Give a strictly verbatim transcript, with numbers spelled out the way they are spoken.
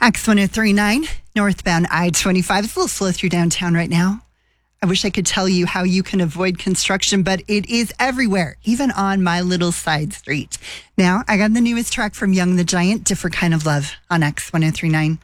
X one oh three point nine, northbound I twenty-five. It's a little slow through downtown right now. I wish I could tell you how you can avoid construction, but it is everywhere, even on my little side street. Now, I got the newest track from Young the Giant, Different Kind of Love, on X one oh three point nine.